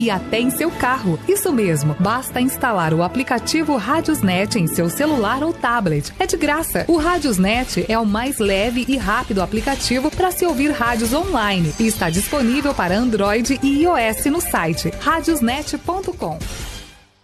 e até em seu carro. Isso mesmo, basta instalar o aplicativo Radiosnet em seu celular ou tablet. É de graça. O Radiosnet é o mais leve e rápido aplicativo para se ouvir rádios online e está disponível para Android e iOS no site radiosnet.com.